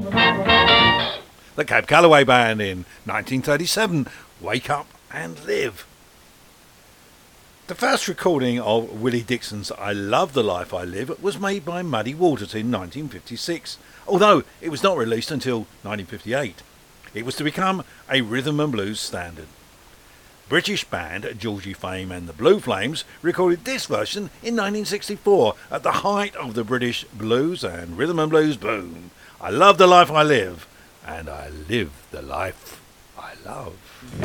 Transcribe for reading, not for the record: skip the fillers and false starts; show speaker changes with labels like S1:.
S1: The Cab Calloway Band in 1937, Wake Up and Live. The first recording of Willie Dixon's I Love the Life I Live was made by Muddy Waters in 1956, although it was not released until 1958. It was to become a rhythm and blues standard. British band Georgie Fame and the Blue Flames recorded this version in 1964 at the height of the British blues and rhythm and blues boom. I love the life I live, and I live the life I love.